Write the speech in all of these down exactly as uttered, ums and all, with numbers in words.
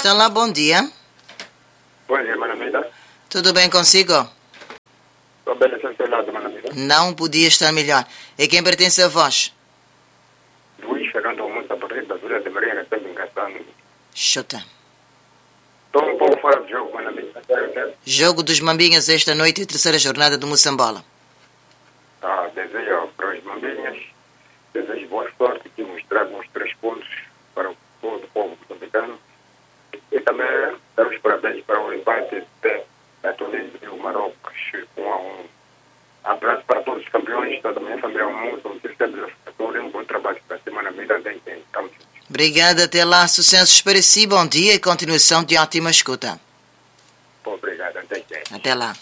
Está lá, bom dia. Bom dia, Manamida. Tudo bem consigo? Estou bem, sem seu lado, Manamida. Não podia estar melhor. E quem pertence a vós? Luís Fernando Almoço, a partir da Vila de Maria, está engraçado. Chuta. Estou um pouco fora do jogo, Manamida. Jogo dos Mambinhas esta noite, terceira jornada do Moçambola. Ah, desejo para os Mambinhas, desejo boa sorte, que nos tragam os três pontos para o todo o povo moçambicano. E também dar os parabéns para o empate da Tunísia e o Marrocos, um a um. Abraço para todos os campeões, toda a minha família, um muito, um bom trabalho para a semana vida dentro. Obrigada, até lá, sucessos para si, bom dia e continuação de ótima escuta. Obrigado, até já. Até lá.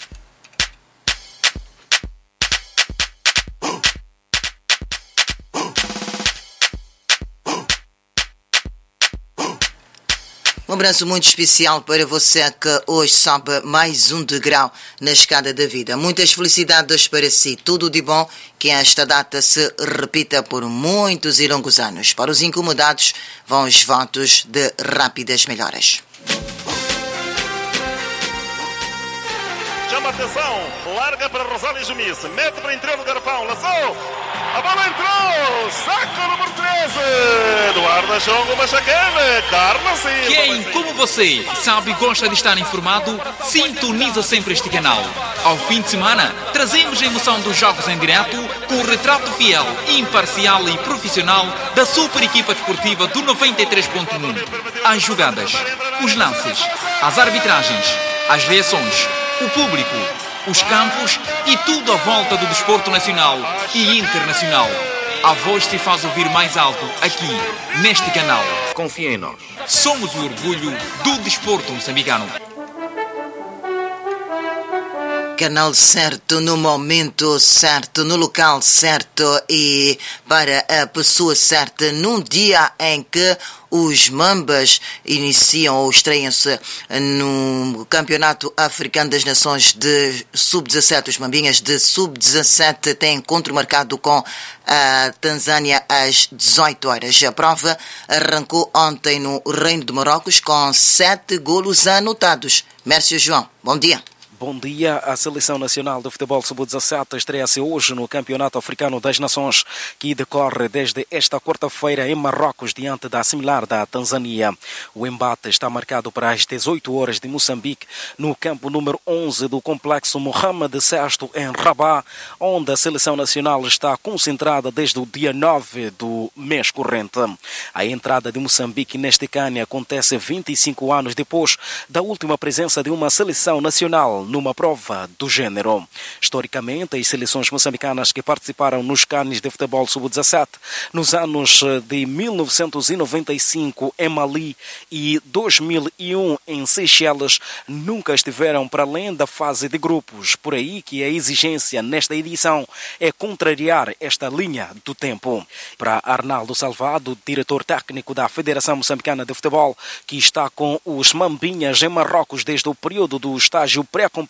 Um abraço muito especial para você que hoje sobe mais um degrau na escada da vida. Muitas felicidades para si, tudo de bom, que esta data se repita por muitos e longos anos. Para os incomodados, vão os votos de rápidas melhoras. Chama atenção, larga para Rosália Jumice, mete para interior do garrafão, lançou, a bola entrou, saca o número treze, Eduardo Chongo Machacane, Carlos Silva. Quem, como você, sabe e gosta de estar informado, sintoniza sempre este canal. Ao fim de semana, trazemos a emoção dos jogos em direto com o retrato fiel, imparcial e profissional da super equipa desportiva do noventa e três ponto um. As jogadas, os lances, as arbitragens, as reações, o público, os campos e tudo à volta do desporto nacional e internacional. A voz se faz ouvir mais alto aqui, neste canal. Confia em nós. Somos o orgulho do desporto moçambicano. Canal certo, no momento certo, no local certo e para a pessoa certa, num dia em que os Mambas iniciam ou estreiam-se no Campeonato Africano das Nações de sub dezassete. Os Mambinhas de sub dezassete têm encontro marcado com a Tanzânia às dezoito horas. A prova arrancou ontem no Reino de Marrocos com sete golos anotados. Mércio João, bom dia. Bom dia. A Seleção Nacional de Futebol sub dezassete estreia-se hoje no Campeonato Africano das Nações, que decorre desde esta quarta-feira em Marrocos, diante da similar da Tanzânia. O embate está marcado para as dezoito horas de Moçambique, no campo número onze do complexo Mohamed sexto, em Rabat, onde a Seleção Nacional está concentrada desde o dia nove do mês corrente. A entrada de Moçambique neste CAN acontece vinte e cinco anos depois da última presença de uma seleção nacional numa prova do género. Historicamente, as seleções moçambicanas que participaram nos canes de futebol sub dezassete nos anos de mil novecentos e noventa e cinco em Mali e dois mil e um em Seychelles nunca estiveram para além da fase de grupos. Por aí que a exigência nesta edição é contrariar esta linha do tempo. Para Arnaldo Salvado, diretor técnico da Federação Moçambicana de Futebol, que está com os Mambinhas em Marrocos desde o período do estágio pré-competitivo,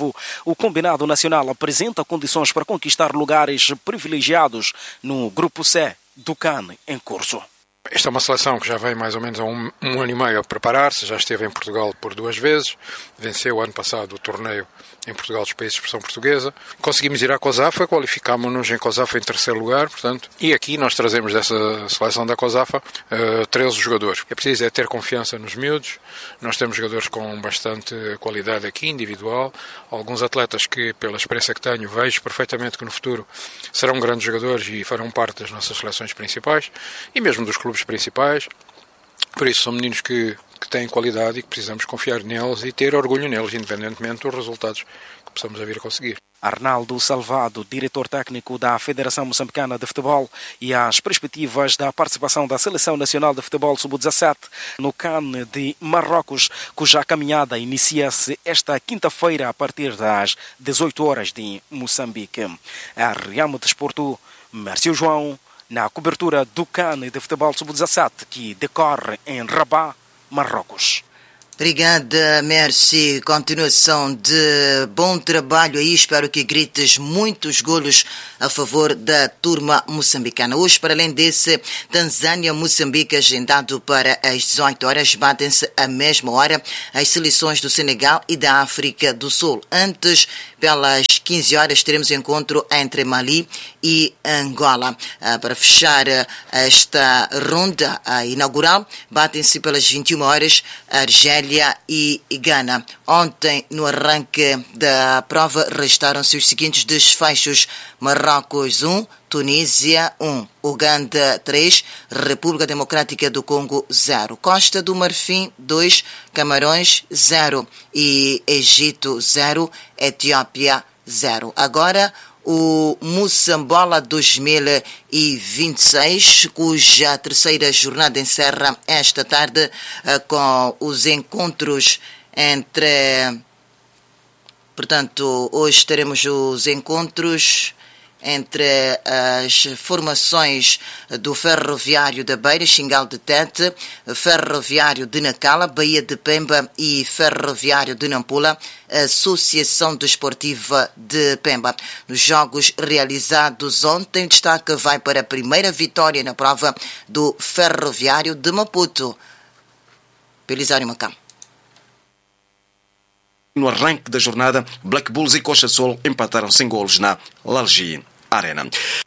o combinado nacional apresenta condições para conquistar lugares privilegiados no Grupo C do CAN em curso. Esta é uma seleção que já vem mais ou menos há um, um ano e meio a preparar-se, já esteve em Portugal por duas vezes, venceu ano passado o torneio em Portugal dos países de expressão portuguesa. Conseguimos ir à COSAFA, qualificámos-nos em COSAFA em terceiro lugar, portanto, e aqui nós trazemos dessa seleção da COSAFA uh, treze jogadores. É preciso é ter confiança nos miúdos, nós temos jogadores com bastante qualidade aqui, individual, alguns atletas que, pela experiência que tenho, vejo perfeitamente que no futuro serão grandes jogadores e farão parte das nossas seleções principais, e mesmo dos clubes principais. Por isso são meninos que, que têm qualidade e que precisamos confiar neles e ter orgulho neles, independentemente dos resultados que possamos vir a conseguir. Arnaldo Salvado, diretor técnico da Federação Moçambicana de Futebol, e as perspectivas da participação da Seleção Nacional de Futebol sub dezassete no CAN de Marrocos, cuja caminhada inicia-se esta quinta-feira a partir das dezoito horas de Moçambique. A Riamo Desporto, Mércio João, na cobertura do CAN de Futebol sub dezassete, que decorre em Rabat, Marrocos. Obrigada, Merci. Continuação de bom trabalho aí. Espero que grites muitos golos a favor da turma moçambicana. Hoje, para além desse, Tanzânia-Moçambique agendado para as dezoito horas. Batem-se à mesma hora as seleções do Senegal e da África do Sul. Antes, pelas quinze horas, teremos encontro entre Mali e Angola. Para fechar esta ronda inaugural, batem-se pelas vinte e uma horas Argélia e Gana. Ontem, no arranque da prova, restaram-se os seguintes desfechos: Marrocos um, Tunísia um, Uganda três, República Democrática do Congo zero, Costa do Marfim dois, Camarões zero e Egito zero, Etiópia zero. Agora, o Moçambola dois mil e vinte e seis, cuja terceira jornada encerra esta tarde com os encontros entre... Portanto, hoje teremos os encontros entre as formações do Ferroviário da Beira, Xingal de Tete, Ferroviário de Nacala, Baía de Pemba e Ferroviário de Nampula, Associação Desportiva de Pemba. Nos jogos realizados ontem, destaque vai para a primeira vitória na prova do Ferroviário de Maputo. Belisário Macam. No arranque da jornada, Black Bulls e Coxa Sol empataram sem golos na Lalji Arena.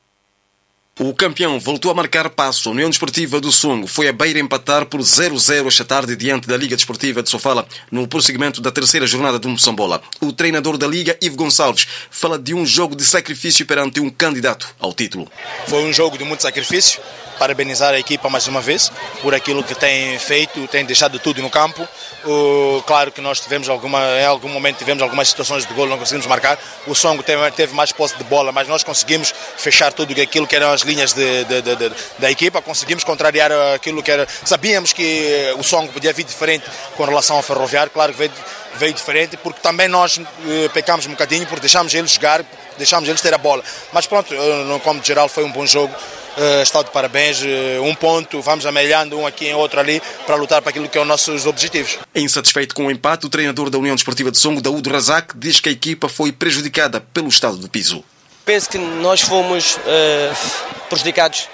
O campeão voltou a marcar passo. A União Desportiva do Songo foi a Beira empatar por zero a zero esta tarde diante da Liga Desportiva de Sofala no prosseguimento da terceira jornada do Moçambola. O treinador da Liga, Ivo Gonçalves, fala de um jogo de sacrifício perante um candidato ao título. Foi um jogo de muito sacrifício. Parabenizar a equipa mais uma vez por aquilo que tem feito, tem deixado tudo no campo. Uh, claro que nós tivemos alguma, em algum momento tivemos algumas situações de gol, não conseguimos marcar. O Songo teve, teve mais posse de bola, mas nós conseguimos fechar tudo aquilo que eram as linhas de, de, de, de, da equipa, conseguimos contrariar aquilo que era... Sabíamos que o Songo podia vir diferente com relação ao Ferroviário, claro que veio, veio diferente, porque também nós uh, pecámos um bocadinho, porque deixámos eles jogar, deixámos eles ter a bola. Mas pronto, uh, no como de geral foi um bom jogo. Uh, está de parabéns, uh, um ponto, vamos amelhando um aqui e outro ali para lutar para aquilo que são os nossos objetivos. Insatisfeito com o empate, o treinador da União Desportiva de Songo, Daúdo Razak, diz que a equipa foi prejudicada pelo estado do piso. Penso que nós fomos uh, prejudicados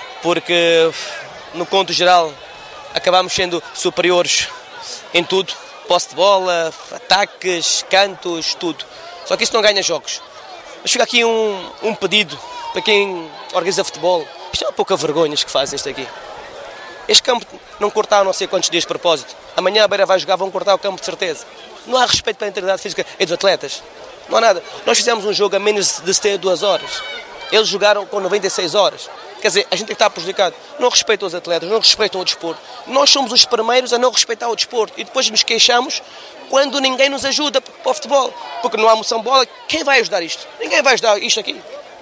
porque, no conto geral, acabámos sendo superiores em tudo, posse de bola, ataques, cantos, tudo. Só que isso não ganha jogos. Mas fica aqui um, um pedido para quem organiza futebol. Isto é uma pouca vergonha que fazem isto aqui. Este campo não cortaram não sei quantos dias de propósito. Amanhã a Beira vai jogar, vão cortar o campo de certeza. Não há respeito para a integridade física e dos atletas. Não há nada. Nós fizemos um jogo a menos de setenta e duas horas. Eles jogaram com noventa e seis horas. Quer dizer, a gente tem que estar prejudicado. Não respeitam os atletas, não respeitam o desporto. Nós somos os primeiros a não respeitar o desporto. E depois nos queixamos quando ninguém nos ajuda para o futebol. Porque não há Moçambola. Quem vai ajudar isto? Ninguém vai ajudar isto aqui.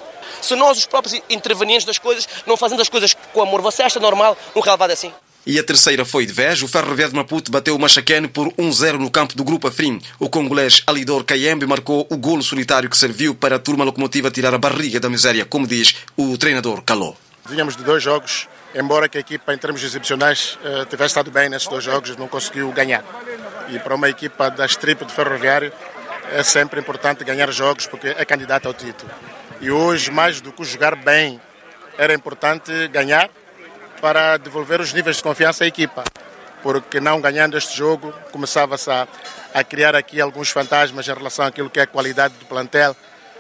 Se nós, os próprios intervenientes das coisas, não fazemos as coisas com amor, você acha normal um relevado assim? E a terceira foi de vez. O Ferroviário de Maputo bateu o Machaquene por um a zero no campo do Grupo Afrim. O congolês Alidor Kayembe marcou o golo solitário que serviu para a turma locomotiva tirar a barriga da miséria, como diz o treinador Caló. Vínhamos de dois jogos, embora que a equipa em termos exibicionais uh, tivesse estado bem nesses dois jogos, não conseguiu ganhar. E para uma equipa da Strip do Ferroviário é sempre importante ganhar jogos porque é candidata ao título. E hoje, mais do que jogar bem, era importante ganhar para devolver os níveis de confiança à equipa. Porque não ganhando este jogo, começava-se a, a criar aqui alguns fantasmas em relação àquilo que é a qualidade do plantel.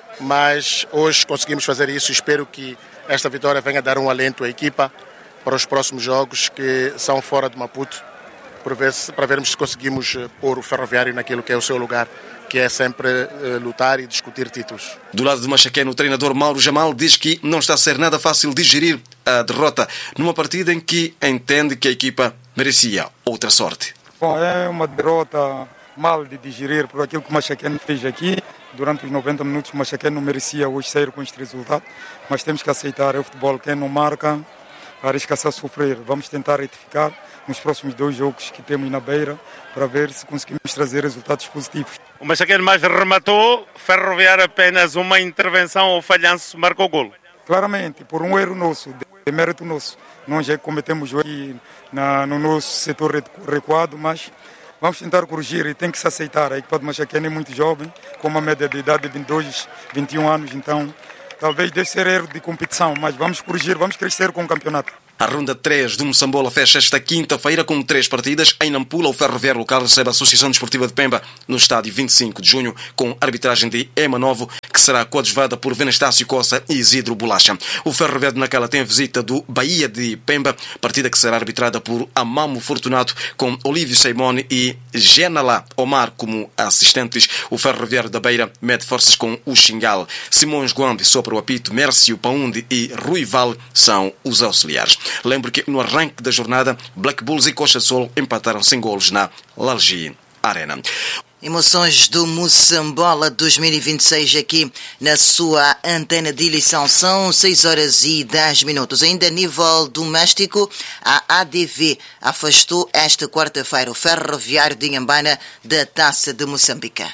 Mas hoje conseguimos fazer isso e espero que esta vitória venha dar um alento à equipa para os próximos jogos que são fora de Maputo, para, ver se, para vermos se conseguimos pôr o Ferroviário naquilo que é o seu lugar, que é sempre uh, lutar e discutir títulos. Do lado de Machaquene, o treinador Mauro Jamal diz que não está a ser nada fácil digerir a derrota numa partida em que entende que a equipa merecia outra sorte. Bom, é uma derrota mal de digerir por aquilo que o Machaquene fez aqui. Durante os noventa minutos o Machaquene não merecia hoje sair com este resultado, mas temos que aceitar, é o futebol, quem não marca arrisca-se a sofrer. Vamos tentar retificar nos próximos dois jogos que temos na Beira para ver se conseguimos trazer resultados positivos. O Machaquene mais rematou, Ferroviário apenas uma intervenção ou falhanço marcou o golo. Claramente, por um erro nosso, de mérito nosso. Nós já cometemos aqui na, no nosso setor recuado, mas vamos tentar corrigir e tem que se aceitar. A equipa do Machacane é muito jovem, com uma média de idade de vinte e dois, vinte e um anos, então talvez deve ser erro de competição, mas vamos corrigir, vamos crescer com o campeonato. A ronda três do Moçambola fecha esta quinta-feira com três partidas. Em Nampula, o Ferroviário local recebe a Associação Desportiva de Pemba no estádio vinte e cinco de junho, com arbitragem de Ema Novo, que será coadjuvada por Venastácio Costa e Isidro Bolacha. O Ferroviário de Nacala tem a visita do Bahia de Pemba, partida que será arbitrada por Amamo Fortunato, com Olívio Seimone e Genala Omar como assistentes. O Ferroviário da Beira mede forças com o Xingal. Simões Guambi sopra o apito, Mércio Paundi e Rui Val são os auxiliares. Lembro que no arranque da jornada, Black Bulls e Coxa Sol empataram sem golos na Lalgi Arena. Emoções do Moçambola dois mil e vinte e seis aqui na sua antena de eleição. São seis horas e dez minutos. Ainda a nível doméstico, a A D V afastou esta quarta-feira o Ferroviário de Inhambane da Taça de Moçambique.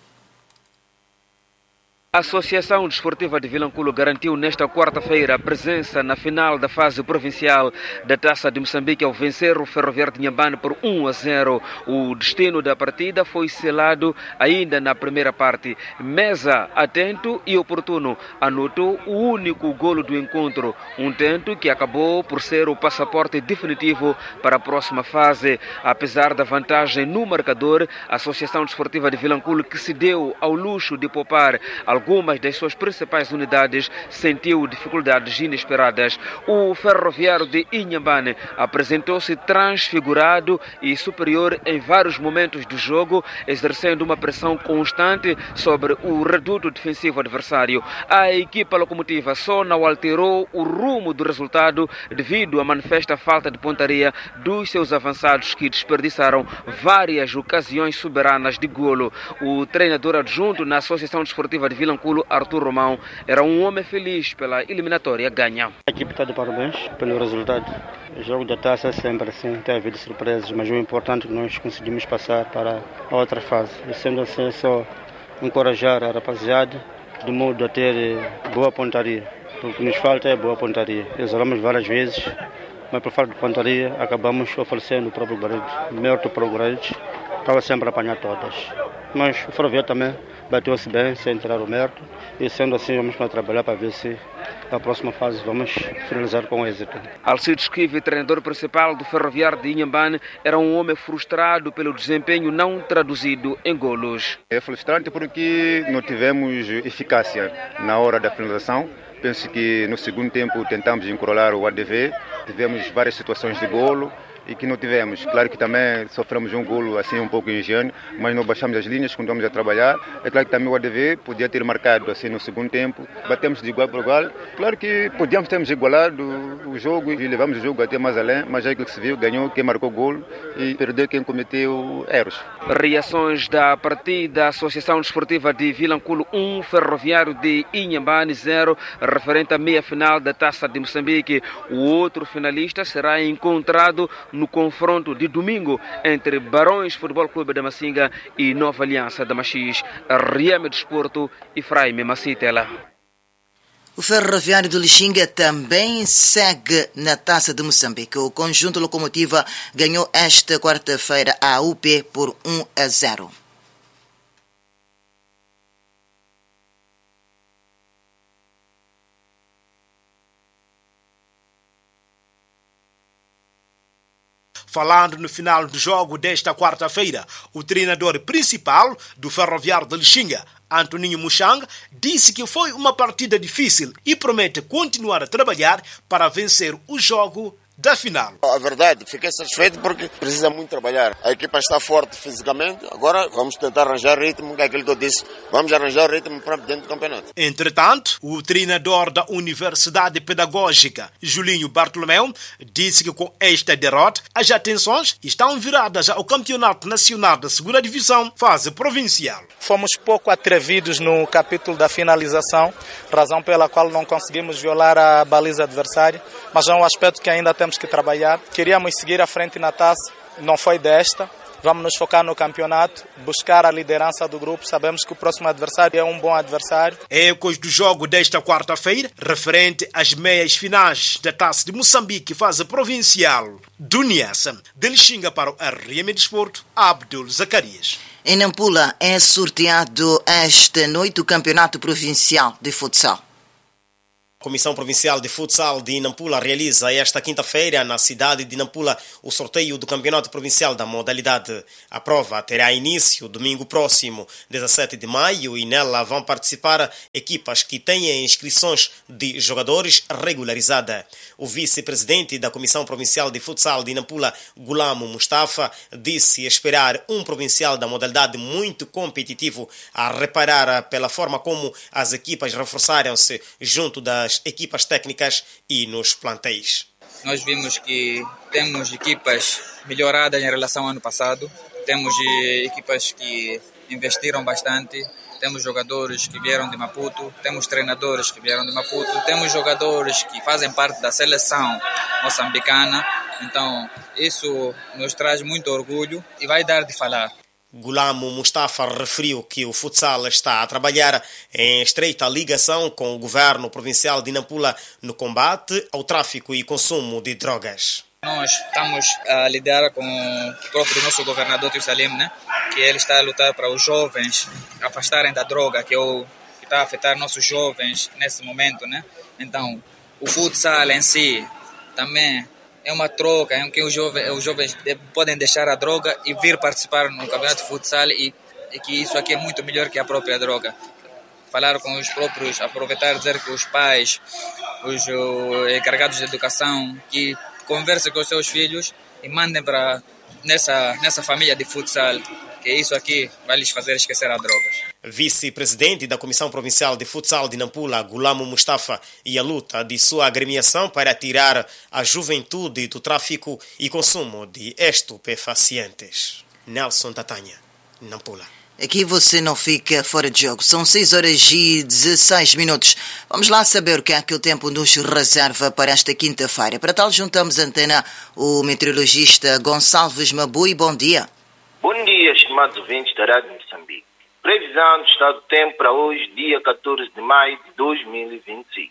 A Associação Desportiva de Vilanculo garantiu nesta quarta-feira a presença na final da fase provincial da Taça de Moçambique ao vencer o Ferroviário de Inhambane por um a zero. O destino da partida foi selado ainda na primeira parte. Mesa, atento e oportuno, anotou o único golo do encontro, um tento que acabou por ser o passaporte definitivo para a próxima fase. Apesar da vantagem no marcador, a Associação Desportiva de Vilanculo, que se deu ao luxo de poupar algumas das suas principais unidades, sentiu dificuldades inesperadas. O Ferroviário de Inhambane apresentou-se transfigurado e superior em vários momentos do jogo, exercendo uma pressão constante sobre o reduto defensivo adversário. A equipa locomotiva só não alterou o rumo do resultado devido à manifesta falta de pontaria dos seus avançados, que desperdiçaram várias ocasiões soberanas de golo. O treinador adjunto na Associação Desportiva de Vilanculo, Arthur Romão, era um homem feliz pela eliminatória ganha. A equipe está de parabéns pelo resultado. O jogo da taça é sempre assim, tem havido surpresas, mas o importante é que nós conseguimos passar para a outra fase. E sendo assim, é só encorajar a rapaziada de modo a ter boa pontaria. O que nos falta é boa pontaria. Exalamos várias vezes, mas por falta de pontaria acabamos oferecendo o próprio Guarulhos. Mérito para o Guarulhos, estava sempre a apanhar todas. Mas o Ferroviário também bateu-se bem, sem tirar o mérito, e sendo assim vamos para trabalhar para ver se na próxima fase vamos finalizar com êxito. Alcides Esquive, treinador principal do Ferroviário de Inhambane, era um homem frustrado pelo desempenho não traduzido em golos. É frustrante porque não tivemos eficácia na hora da finalização. Penso que no segundo tempo tentamos encrolar o A D V, tivemos várias situações de golo e que não tivemos. Claro que também sofremos um golo assim um pouco ingênuo, mas não baixamos as linhas, continuamos a trabalhar. É claro que também o A D V podia ter marcado assim no segundo tempo, batemos de igual para igual. Claro que podíamos termos igualado o jogo e levamos o jogo até mais além, mas é aquilo que se viu, ganhou quem marcou golo e perdeu quem cometeu erros. Reações da partida: Associação Desportiva de Vilanculo um, Ferroviário de Inhambane zero, referente à meia-final da Taça de Moçambique. O outro finalista será encontrado no confronto de domingo entre Barões Futebol Clube da Macinga e Nova Aliança da Machis. Rieme Desporto e Fraime Macitela. O Ferroviário do Lixinga também segue na Taça de Moçambique. O conjunto locomotiva ganhou esta quarta-feira a U P por um a zero. Falando no final do jogo desta quarta-feira, o treinador principal do Ferroviário de Lixinga, Antoninho Muxanga, disse que foi uma partida difícil e promete continuar a trabalhar para vencer o jogo da final. A verdade, fiquei satisfeito porque precisa muito trabalhar. A equipa está forte fisicamente, agora vamos tentar arranjar ritmo, que é aquilo que eu disse, vamos arranjar ritmo para dentro do campeonato. Entretanto, o treinador da Universidade Pedagógica, Julinho Bartolomeu, disse que com esta derrota, as atenções estão viradas ao Campeonato Nacional da Segunda Divisão, fase provincial. Fomos pouco atrevidos no capítulo da finalização, razão pela qual não conseguimos violar a baliza adversária, mas é um aspecto que ainda temos que trabalhar. Queríamos seguir à frente na taça, não foi desta, Vamos nos focar no campeonato, buscar a liderança do grupo. Sabemos que o próximo adversário é um bom adversário. Ecos do jogo desta quarta-feira, referente às meias finais da Taça de Moçambique, fase provincial do Niassa. De Lixinga para o R M Desporto, Abdul Zacarias. Em Nampula é sorteado esta noite o Campeonato Provincial de Futsal. A Comissão Provincial de Futsal de Nampula realiza esta quinta-feira, na cidade de Nampula, o sorteio do Campeonato Provincial da modalidade. A prova terá início domingo próximo, dezassete de maio, e nela vão participar equipas que tenham inscrições de jogadores regularizada. O vice-presidente da Comissão Provincial de Futsal de Nampula, Gulamo Mustafa, disse esperar um provincial da modalidade muito competitivo, a reparar pela forma como as equipas reforçaram-se junto das equipas técnicas e nos plantéis. Nós vimos que temos equipas melhoradas em relação ao ano passado, temos equipas que investiram bastante, temos jogadores que vieram de Maputo, temos treinadores que vieram de Maputo, temos jogadores que fazem parte da seleção moçambicana, então isso nos traz muito orgulho e vai dar de falar. Gulamo Mustafa referiu que o futsal está a trabalhar em estreita ligação com o governo provincial de Nampula no combate ao tráfico e consumo de drogas. Nós estamos a lidar com o próprio nosso governador Tio Salim, né? Que ele está a lutar para os jovens afastarem da droga, que, é o, que está a afetar nossos jovens nesse momento, né? Então, o futsal em si também é uma troca em que os jovens, os jovens podem deixar a droga e vir participar no campeonato de futsal e, e que isso aqui é muito melhor que a própria droga. Falar com os próprios, aproveitar e dizer que os pais, os uh, encarregados de educação, que conversem com os seus filhos e mandem para nessa, nessa família de futsal, que isso aqui vai lhes fazer esquecer as drogas. Vice-presidente da Comissão Provincial de Futsal de Nampula, Gulamo Mustafa, e a luta de sua agremiação para tirar a juventude do tráfico e consumo de estupefacientes. Nelson Tatanha, Nampula. Aqui você não fica fora de jogo. São seis horas e dezesseis minutos. Vamos lá saber o que é que o tempo nos reserva para esta quinta-feira. Para tal, juntamos a antena o meteorologista Gonçalves Mabui. Bom dia. Bom dia, estimados ouvintes da Rádio Moçambique. Previsão do estado do tempo para hoje, dia catorze de maio de dois mil e vinte e seis.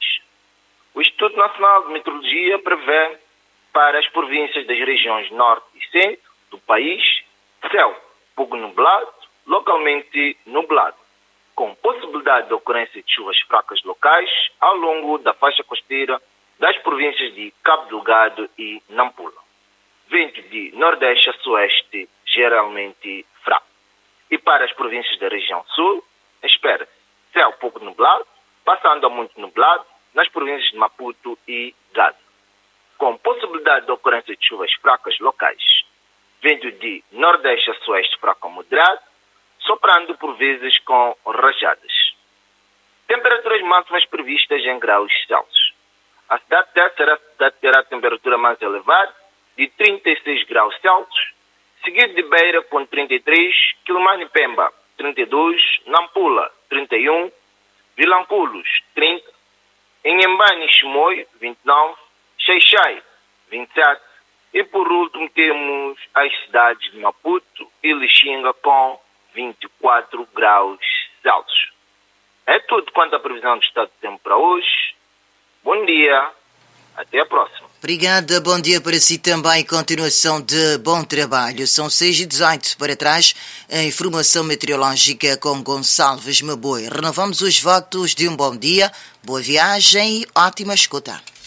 O Instituto Nacional de Meteorologia prevê para as províncias das regiões norte e centro do país céu pouco nublado, localmente nublado, com possibilidade de ocorrência de chuvas fracas locais ao longo da faixa costeira das províncias de Cabo Delgado e Nampula. Vento de nordeste a sueste geralmente fraco. E para as províncias da região sul, espera céu pouco nublado, passando a muito nublado nas províncias de Maputo e Gaza, com possibilidade de ocorrência de chuvas fracas locais. Vento de nordeste a sueste fraco a moderado, soprando por vezes com rajadas. Temperaturas máximas previstas em graus Celsius. A cidade de Tete será a cidade que terá a temperatura mais elevada, de trinta e seis graus Celsius, seguido de Beira com trinta e três, Quilomane e Pemba trinta e dois, Nampula trinta e um, Vilanculos trinta, Inhambane e Chimoio vinte e nove, Xaixai vinte e sete e por último temos as cidades de Maputo e Lixinga com vinte e quatro graus Celsius. É tudo quanto à previsão do estado do tempo para hoje. Bom dia, até a próxima. Obrigada, bom dia para si também e continuação de bom trabalho. São seis e dezoito para trás, a informação meteorológica com Gonçalves Maboi. Renovamos os votos de um bom dia, boa viagem e ótima escuta.